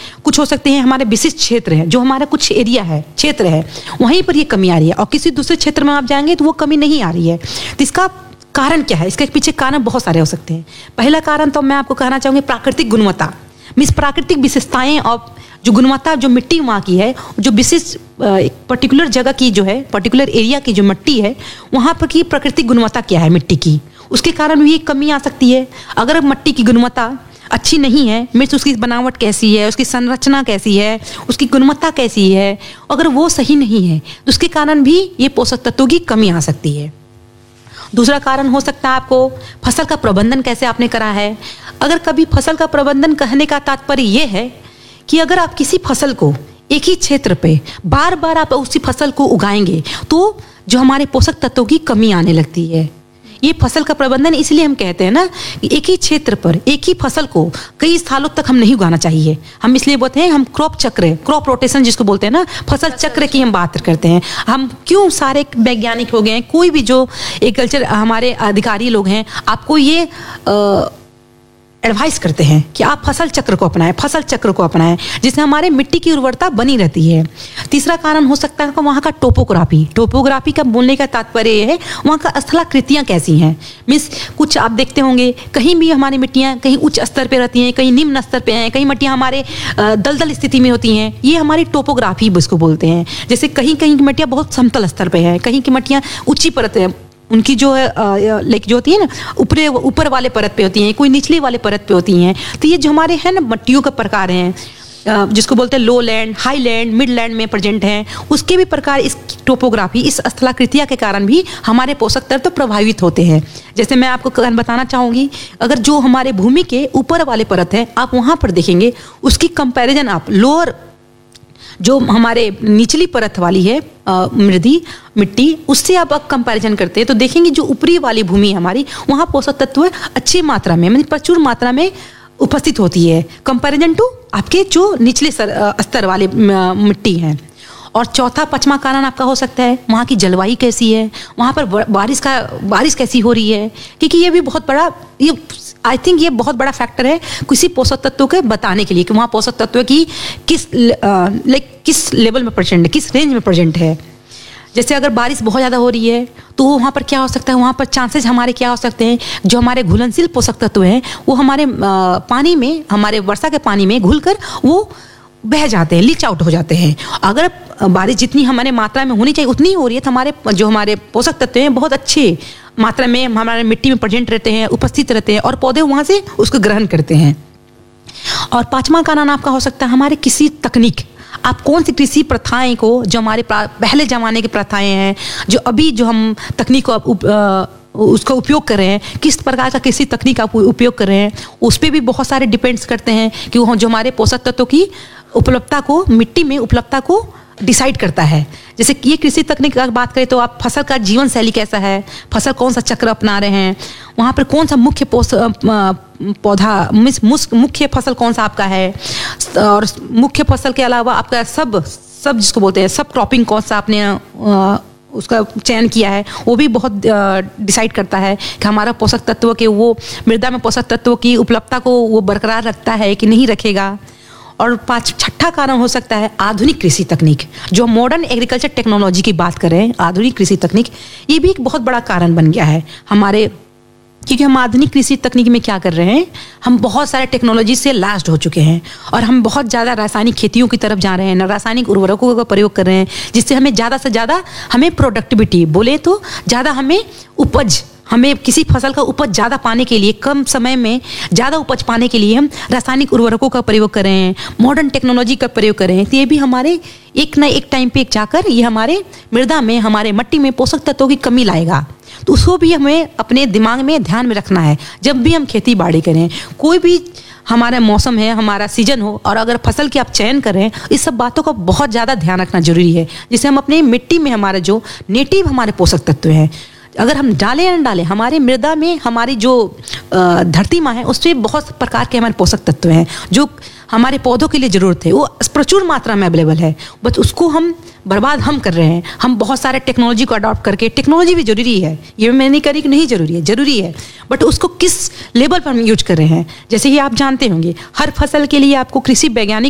कुछ हो सकते हैं हमारे विशिष्ट क्षेत्र हैं, जो हमारा कुछ एरिया है, क्षेत्र है, वहीं पर ये कमी आ रही है, और किसी दूसरे क्षेत्र में आप जाएंगे तो वो कमी नहीं आ रही है। तो इसका कारण क्या है? इसके पीछे कारण बहुत सारे हो सकते हैं। पहला कारण तो मैं आपको कहना चाहूँगी प्राकृतिक गुणवत्ता, मीन्स प्राकृतिक विशेषताएं और जो गुणवत्ता, जो मिट्टी वहाँ की है, जो विशिष्ट एक पर्टिकुलर जगह की जो है, पर्टिकुलर एरिया की जो मिट्टी है, वहाँ पर की प्राकृतिक गुणवत्ता क्या है मिट्टी की, उसके कारण भी एक कमी आ सकती है। अगर मिट्टी की गुणवत्ता अच्छी नहीं है, मीन्स उसकी बनावट कैसी है, उसकी संरचना कैसी है, उसकी गुणवत्ता कैसी है, अगर वो सही नहीं है तो उसके कारण भी ये पोषक तत्वों की कमी आ सकती है। दूसरा कारण हो सकता है आपको फसल का प्रबंधन कैसे आपने करा है। अगर कभी फसल का प्रबंधन कहने का तात्पर्य ये है कि अगर आप किसी फसल को एक ही क्षेत्र पे बार बार आप उसी फसल को उगाएंगे तो जो हमारे पोषक तत्वों की कमी आने लगती है। ये फसल का प्रबंधन इसलिए हम कहते हैं ना कि एक ही क्षेत्र पर एक ही फसल को कई सालों तक हम नहीं उगाना चाहिए। हम इसलिए बोलते हैं, हम क्रॉप चक्र, क्रॉप रोटेशन जिसको बोलते हैं ना, फसल चक्र की हम बात करते हैं। हम क्यों सारे वैज्ञानिक हो गए हैं, कोई भी जो एग्रीकल्चर हमारे अधिकारी लोग हैं, आपको ये एडवाइस करते हैं कि आप फसल चक्र को अपनाएं, फसल चक्र को अपनाएं, जिससे हमारे मिट्टी की उर्वरता बनी रहती है। तीसरा कारण हो सकता है वहाँ का टोपोग्राफी। टोपोग्राफी का बोलने का तात्पर्य यह है वहाँ का स्थलाकृतियाँ कैसी हैं। मीन्स कुछ आप देखते होंगे कहीं भी हमारी मिट्टियाँ कहीं उच्च स्तर पे रहती हैं, कहीं निम्न स्तर पे हैं, कहीं मिट्टियाँ हमारे दलदल स्थिति में होती हैं। ये हमारी टोपोग्राफी इसको बोलते हैं। जैसे कहीं कहीं की मिट्टियाँ बहुत समतल स्तर पर है, कहीं की मिट्टियाँ ऊंची परत है, उनकी जो है लाइक जो होती है ना ऊपर वाले परत पे होती हैं, कोई निचले वाले परत पे होती हैं। तो ये जो हमारे हैं ना मिट्टियों का प्रकार हैं, जिसको बोलते हैं लो land, high land, mid land में प्रेजेंट हैं, उसके भी प्रकार इस टोपोग्राफी, इस स्थलाकृतियाँ के कारण भी हमारे पोषक तत्व प्रभावित होते हैं। जैसे मैं आपको बताना चाहूँगी, अगर जो हमारे भूमि के ऊपर वाले परत है आप वहाँ पर देखेंगे, उसकी कंपैरिजन आप लोअर जो हमारे निचली परत वाली है मिट्टी, उससे आप कंपैरिजन करते हैं तो देखेंगे जो ऊपरी वाली भूमि है हमारी, वहाँ पोषक तत्व अच्छी मात्रा में, मतलब प्रचुर मात्रा में उपस्थित होती है कंपैरिजन टू आपके जो निचले स्तर वाले मिट्टी हैं। और चौथा पांचवा कारण आपका हो सकता है वहाँ की जलवायु कैसी है, वहाँ पर बारिश कैसी हो रही है, क्योंकि ये भी बहुत बड़ा, ये आई थिंक ये बहुत बड़ा फैक्टर है किसी पोषक तत्व के बताने के लिए कि वहाँ पोषक तत्व की किस लेवल में प्रेजेंट है, किस रेंज में प्रेजेंट है। जैसे अगर बारिश बहुत ज़्यादा हो रही है तो वहाँ पर क्या हो सकता है, वहाँ पर चांसेस हमारे क्या हो सकते हैं, जो हमारे घुलनशील पोषक तत्व हैं वो हमारे पानी में, हमारे वर्षा के पानी में घुलकर वो बह जाते हैं, लीच आउट हो जाते हैं। अगर बारिश जितनी हमारे मात्रा में होनी चाहिए उतनी हो रही है तो हमारे पोषक तत्व हैं बहुत अच्छे मात्रा में हमारे मिट्टी में प्रेजेंट रहते हैं, उपस्थित रहते हैं और पौधे वहाँ से उसको ग्रहण करते हैं। और पांचवा कारण आपका हो सकता है हमारे कृषि तकनीक। आप कौन सी कृषि प्रथाएं को, जो हमारे पहले ज़माने की प्रथाएं हैं, जो अभी जो हम तकनीक को उसका उपयोग कर रहे हैं, किस प्रकार का कृषि तकनीक आप उपयोग कर रहे हैं, उस पर भी बहुत सारे डिपेंड्स करते हैं कि वो जो हमारे पोषक तत्वों की उपलब्धता को, मिट्टी में उपलब्धता को डिसाइड करता है। जैसे कि ये कृषि तकनीक की बात करें तो आप फसल का जीवन शैली कैसा है, फसल कौन सा चक्र अपना रहे हैं, वहाँ पर कौन सा मुख्य पौधा, मुख्य फसल कौन सा आपका है, और मुख्य फसल के अलावा आपका सब जिसको बोलते हैं सब क्रॉपिंग कौन सा आपने उसका चयन किया है, वो भी बहुत डिसाइड करता है कि हमारा पोषक तत्व के, वो मृदा में पोषक तत्वों की उपलब्धता को वो बरकरार रखता है कि नहीं रखेगा। और छठा कारण हो सकता है आधुनिक कृषि तकनीक, जो मॉडर्न एग्रीकल्चर टेक्नोलॉजी की बात करें, आधुनिक कृषि तकनीक, ये भी एक बहुत बड़ा कारण बन गया है हमारे, क्योंकि हम आधुनिक कृषि तकनीक में क्या कर रहे हैं, हम बहुत सारे टेक्नोलॉजी से लास्ट हो चुके हैं और हम बहुत ज़्यादा रासायनिक खेतियों की तरफ जा रहे हैं, रासायनिक उर्वरकों का प्रयोग कर रहे हैं, जिससे हमें ज़्यादा से ज़्यादा हमें प्रोडक्टिविटी बोले तो ज़्यादा हमें किसी फसल का उपज ज़्यादा पाने के लिए, कम समय में ज़्यादा उपज पाने के लिए हम रासायनिक उर्वरकों का प्रयोग कर रहे हैं, मॉडर्न टेक्नोलॉजी का प्रयोग कर रहे हैं। तो ये भी हमारे एक ना एक टाइम पे जाकर ये हमारे मृदा में, हमारे मिट्टी में पोषक तत्वों की कमी लाएगा। तो उसको भी हमें अपने दिमाग में ध्यान में रखना है जब भी हम खेती बाड़ी करें। कोई भी हमारा मौसम है, हमारा सीजन हो, और अगर फसल की आप चयन करें, इस सब बातों का बहुत ज़्यादा ध्यान रखना जरूरी है, जिससे हम अपनी मिट्टी में हमारे जो नेटिव हमारे पोषक तत्व हैं, अगर हम डालें या न डालें, हमारे मृदा में हमारी जो धरती माँ है उसमें बहुत प्रकार के हमारे पोषक तत्व हैं जो हमारे पौधों के लिए ज़रूरत है, वो प्रचुर मात्रा में अवेलेबल है, बस उसको हम बर्बाद हम कर रहे हैं। हम बहुत सारे टेक्नोलॉजी को अडॉप्ट करके, टेक्नोलॉजी भी जरूरी है, ये मैं नहीं करी कि नहीं जरूरी है, बट उसको किस लेवल पर हम यूज कर रहे हैं। जैसे कि आप जानते होंगे हर फसल के लिए आपको कृषि वैज्ञानिक